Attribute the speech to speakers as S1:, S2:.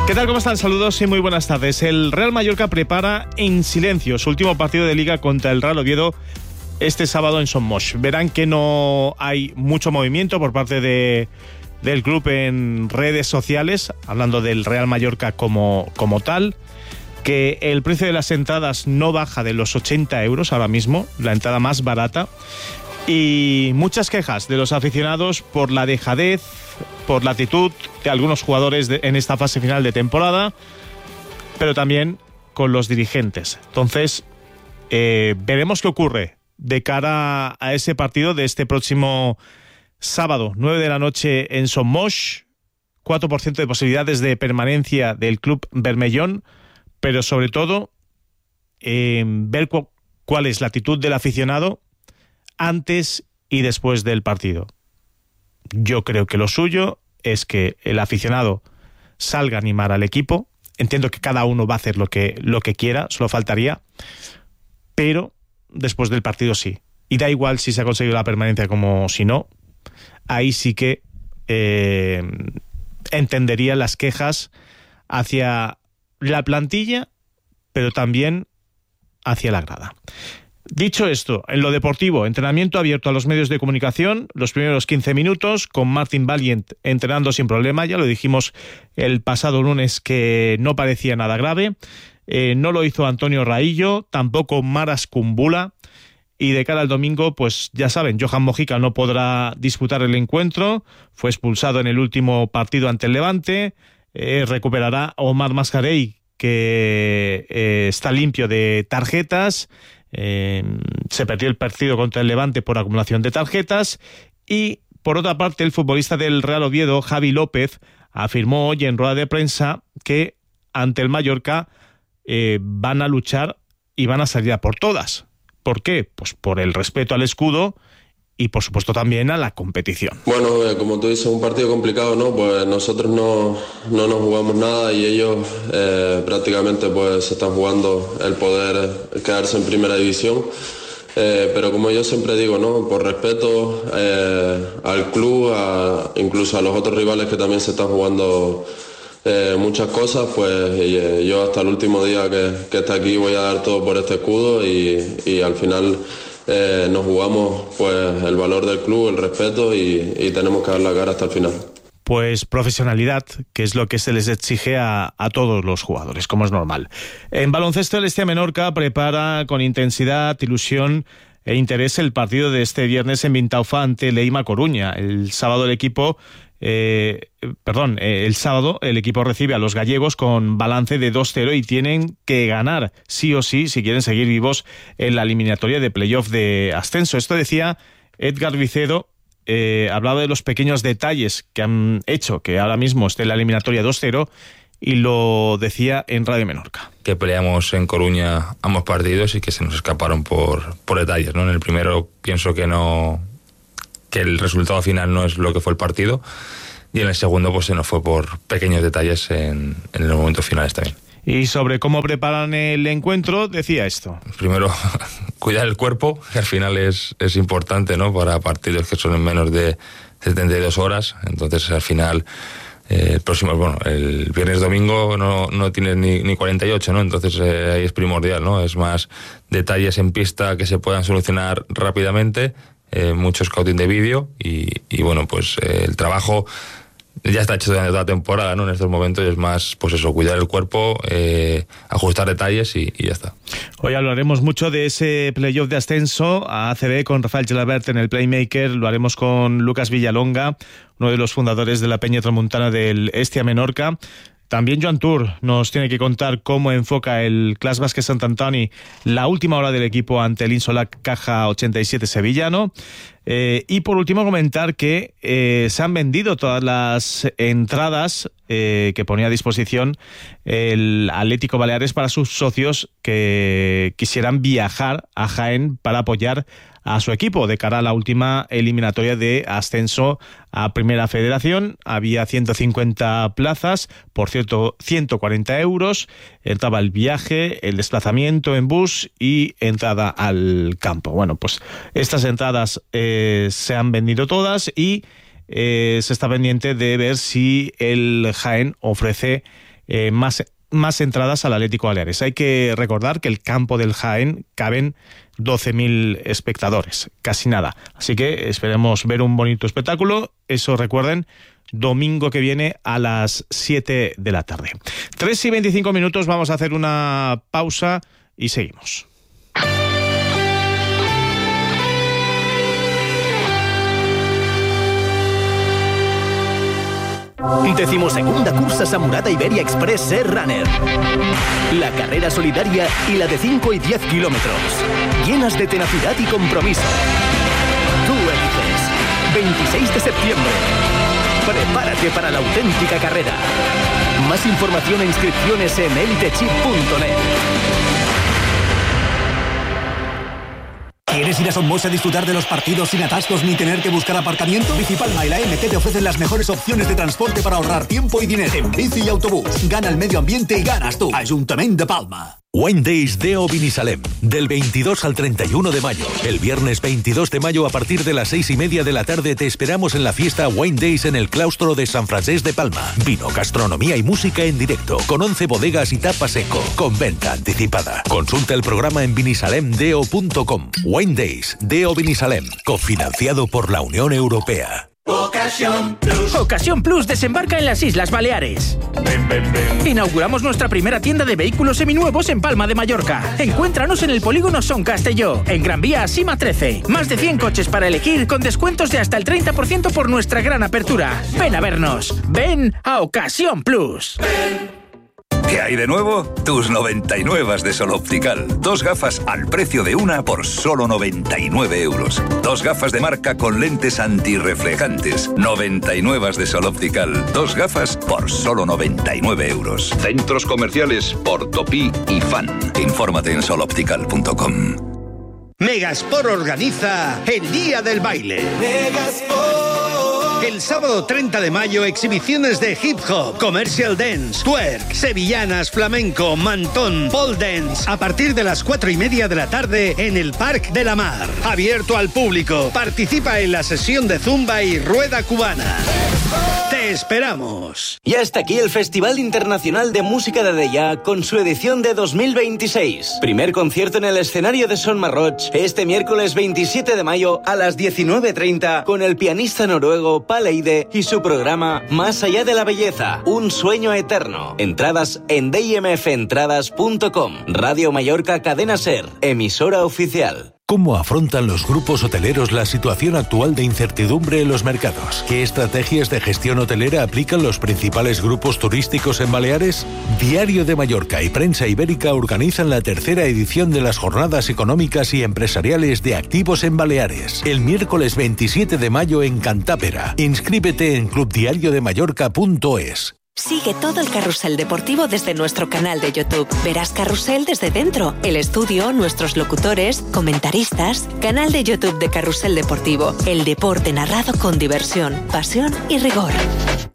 S1: ¿Qué tal? ¿Cómo están? Saludos y muy buenas tardes. El Real Mallorca prepara en silencio su último partido de Liga contra el Real Oviedo este sábado en Son Moix. Verán que no hay mucho movimiento por parte del club en redes sociales, hablando del Real Mallorca como tal, que el precio de las entradas no baja de los 80 euros ahora mismo, la entrada más barata, y muchas quejas de los aficionados por la dejadez, por la actitud de algunos jugadores en esta fase final de temporada, pero también con los dirigentes. Entonces, veremos qué ocurre de cara a ese partido de este próximo sábado, 9 de la noche en Son Moix, 4% de posibilidades de permanencia del club bermellón, pero sobre todo ver cuál es la actitud del aficionado antes y después del partido. Yo creo que lo suyo es que el aficionado salga a animar al equipo. Entiendo que cada uno va a hacer lo que quiera, solo faltaría, pero después del partido sí. Y da igual si se ha conseguido la permanencia como si no. Ahí sí que entendería las quejas hacia la plantilla, pero también hacia la grada. Dicho esto, en lo deportivo, entrenamiento abierto a los medios de comunicación, los primeros 15 minutos, con Martin Valiant entrenando sin problema. Ya lo dijimos el pasado lunes que no parecía nada grave. No lo hizo Antonio Raillo, tampoco Maras Kumbula. Y de cara al domingo, pues ya saben, Johan Mojica no podrá disputar el encuentro. Fue expulsado en el último partido ante el Levante. Recuperará Omar Mascarell, que está limpio de tarjetas. Se perdió el partido contra el Levante por acumulación de tarjetas. Y por otra parte, el futbolista del Real Oviedo, Javi López, afirmó hoy en rueda de prensa que ante el Mallorca van a luchar y van a salir a por todas. ¿Por qué? Pues por el respeto al escudo y por supuesto también a la competición.
S2: Bueno, como tú dices, un partido complicado, ¿no? Pues nosotros no nos jugamos nada y ellos prácticamente pues se están jugando el poder quedarse en primera división. Pero como yo siempre digo, ¿no? Por respeto al club, incluso a los otros rivales que también se están jugando muchas cosas, pues yo hasta el último día que esté aquí voy a dar todo por este escudo y al final nos jugamos pues el valor del club, el respeto y tenemos que dar la cara hasta el final.
S1: Pues profesionalidad, que es lo que se les exige a todos los jugadores, como es normal. En baloncesto, el Hestia Menorca prepara con intensidad, ilusión e interés el partido de este viernes en Vintaufa ante Leima Coruña. El sábado el equipo recibe a los gallegos con balance de 2-0 y tienen que ganar sí o sí si quieren seguir vivos en la eliminatoria de playoff de ascenso. Esto decía Edgar Vicedo. Hablaba de los pequeños detalles que han hecho que ahora mismo esté en la eliminatoria 2-0 y lo decía en Radio Menorca.
S3: Que peleamos en Coruña ambos partidos y que se nos escaparon por detalles, ¿no? En el primero pienso que el resultado final no es lo que fue el partido y en el segundo pues se nos fue por pequeños detalles en los momentos finales también.
S1: Y sobre cómo preparan el encuentro, decía esto.
S3: Primero, cuidar el cuerpo, que al final es importante, ¿no? Para partidos que son en menos de 72 horas. Entonces, al final, el viernes domingo no tienes ni 48, ¿no? Entonces, ahí es primordial, ¿no? Es más detalles en pista que se puedan solucionar rápidamente, mucho scouting de vídeo y bueno, pues el trabajo ya está hecho durante toda la temporada, ¿no? En estos momentos es más, pues eso, cuidar el cuerpo, ajustar detalles y ya está.
S1: Hoy hablaremos mucho de ese playoff de ascenso a ACB con Rafael Gelabert en el Playmaker. Lo haremos con Lucas Villalonga, uno de los fundadores de la Peña Tramuntana del Hestia Menorca. También Joan Tur nos tiene que contar cómo enfoca el Clas Bàsquet Sant Antoni la última hora del equipo ante el Insolac Caja 87 sevillano. Y por último comentar que se han vendido todas las entradas que ponía a disposición el Atlético Baleares para sus socios que quisieran viajar a Jaén para apoyar a su equipo de cara a la última eliminatoria de ascenso a Primera Federación. Había 150 plazas, por cierto, 140 euros. Entraba el viaje, el desplazamiento en bus y entrada al campo. Bueno, pues estas entradas se han vendido todas y se está pendiente de ver si el Jaén ofrece más entradas al Atlético Baleares. Hay que recordar que el campo del Jaén caben 12.000 espectadores, casi nada. Así que esperemos ver un bonito espectáculo. Eso recuerden, domingo que viene a las 7 de la tarde. 3:25, vamos a hacer una pausa y seguimos.
S4: 12ª cursa Samurada Iberia Express Ser Runner. La carrera solidaria y la de 5 y 10 kilómetros, llenas de tenacidad y compromiso. Tú eliges. 26 de septiembre. Prepárate para la auténtica carrera. Más información e inscripciones en elitechip.net.
S5: ¿Quieres ir a Somos a disfrutar de los partidos sin atascos ni tener que buscar aparcamiento? Bicipalma y la MT te ofrecen las mejores opciones de transporte para ahorrar tiempo y dinero. En bici y autobús. Gana el medio ambiente y ganas tú. Ayuntamiento de Palma.
S6: Wine Days Deo Binissalem, del 22 al 31 de mayo. El viernes 22 de mayo a partir de las 6:30 de la tarde te esperamos en la fiesta Wine Days en el claustro de San Francesc de Palma. Vino, gastronomía y música en directo, con 11 bodegas y tapa seco, con venta anticipada. Consulta el programa en binisalemdeo.com. Wine Days Deo Binissalem, cofinanciado por la Unión Europea.
S7: Ocasión Plus. Ocasión Plus desembarca en las Islas Baleares.
S8: Ven, ven, ven.
S7: Inauguramos nuestra primera tienda de vehículos seminuevos en Palma de Mallorca. Encuéntranos en el polígono Son Castelló, en Gran Vía Sima 13. Más de 100 coches para elegir con descuentos de hasta el 30% por nuestra gran apertura. Ven a vernos. Ven a Ocasión Plus.
S8: Ven. ¿Qué hay de nuevo? Tus 99 de Sol Optical. 2 gafas al precio de una por solo 99 euros. 2 gafas de marca con lentes antirreflejantes. 99 de Sol Optical. 2 gafas por solo 99 euros. Centros comerciales Portopí y Fan. Infórmate en soloptical.com.
S9: Megasport organiza el Día del Baile. Megasport. El sábado 30 de mayo, exhibiciones de hip hop, commercial dance, twerk, sevillanas, flamenco, mantón, pole dance, a partir de las 4:30 de la tarde en el Parc de la Mar. Abierto al público. Participa en la sesión de zumba y rueda cubana. ¡Te esperamos!
S10: Ya está aquí el Festival Internacional de Música de Deià con su edición de 2026. Primer concierto en el escenario de Son Marroch este miércoles 27 de mayo a las 19:30 con el pianista noruego Paleide y su programa Más allá de la belleza, un sueño eterno. Entradas en dimfentradas.com. Radio Mallorca Cadena Ser, emisora oficial.
S6: ¿Cómo afrontan los grupos hoteleros la situación actual de incertidumbre en los mercados? ¿Qué estrategias de gestión hotelera aplican los principales grupos turísticos en Baleares? Diario de Mallorca y Prensa Ibérica organizan la tercera edición de las Jornadas Económicas y Empresariales de Activos en Baleares, el miércoles 27 de mayo en Cantápera. Inscríbete en clubdiariodemallorca.es.
S11: Sigue todo el carrusel deportivo desde nuestro canal de YouTube. Verás Carrusel desde dentro, el estudio, nuestros locutores, comentaristas. Canal de YouTube de Carrusel Deportivo. El deporte narrado con diversión, pasión y rigor.